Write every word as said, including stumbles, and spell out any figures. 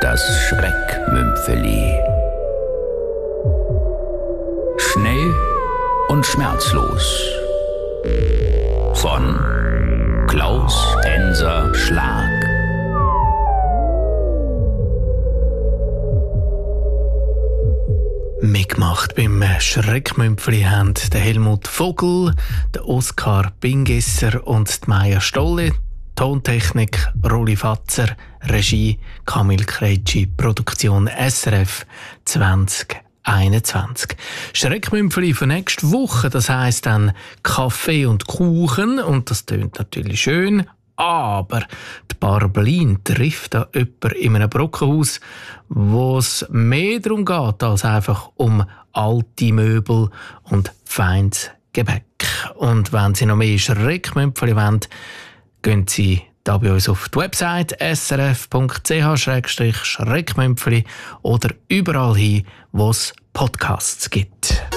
Das Schreckmümpfeli. Schnell und schmerzlos. Von Klaus Enser Schlag. Mitgemacht beim Schreckmümpfli haben der Helmut Vogel, der Oskar Bingesser und die Maja Stolle. Tontechnik Rolli Fatzer, Regie Kamil Krejci, Produktion S R F zwanzig einundzwanzig. Schreckmümpfli für nächste Woche, das heisst dann Kaffee und Kuchen, und das tönt natürlich schön, aber die Barbelin trifft da jemanden in einem Brockenhaus, wo es mehr darum geht als einfach um alte Möbel und feines Gebäck. Und wenn Sie noch mehr Schreckmümpfli wollen, gehen Sie da bei uns auf die Website s r f punkt c h schrägstrich schreckmümpfli oder überall hin, wo es Podcasts gibt.